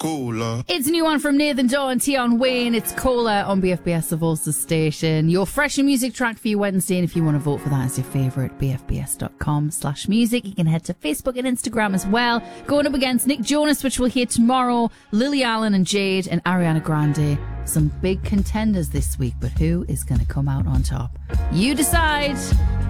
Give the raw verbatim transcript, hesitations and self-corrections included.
Cola. It's a new one from Nathan Dawe and Tion Wayne. It's Cola on B F B S, the Volsta station. Your fresh music track for your Wednesday, and if you want to vote for that as your favourite, b f b s dot com slash music. You can head to Facebook and Instagram as well. Going up against Nick Jonas, which we'll hear tomorrow, Lily Allen and Jade, and Ariana Grande. Some big contenders this week, but who is going to come out on top? You decide.